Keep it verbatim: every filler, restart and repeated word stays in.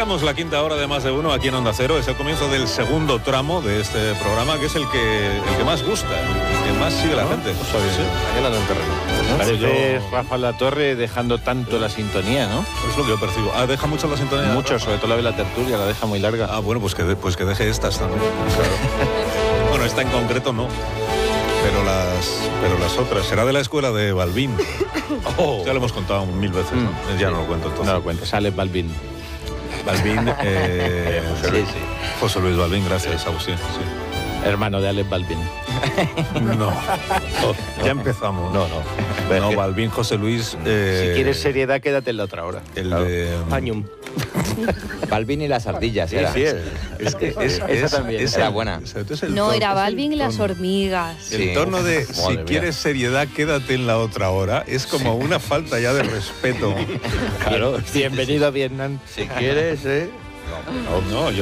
Iniciamos la quinta hora de Más de Uno aquí en Onda Cero. Es el comienzo del segundo tramo de este programa, que es el que el que más gusta, el que más sigue la gente. Pues sí. Mañana en terreno. Parece yo... Rafa La Torre dejando tanto la sintonía, ¿no? Es lo que yo percibo. Ah, deja mucho la sintonía. Mucho, Rafa. sobre todo la de la tertulia, la deja muy larga. Ah, bueno, pues que, de, pues que deje estas también. Claro. Bueno, esta en concreto no. Pero las, pero las otras. Será de la escuela de Balbín. Oh. Ya lo hemos contado mil veces, ¿no? Mm. Ya no lo cuento entonces. No lo cuento, sale Balbín. Balbín, eh, José, Luis, sí, sí. José Luis Balbín, gracias, Agustín. Sí. Hermano de Alex Balbín. No, oh, ya empezamos. No, no. No, Balbín, José Luis. Eh, si quieres seriedad, quédate en la otra hora. El claro. de... Pañum. Balbín y las ardillas, sí, era. Sí, es, es que es, esa es, también es era el, buena. Es el no, tono, era es Balbín y las tono. hormigas. El sí. tono de Uf, si quieres seriedad, quédate en la otra hora, es como sí. una falta ya de respeto. Claro, bienvenido a Vietnam. Si quieres, ¿eh? No, no, yo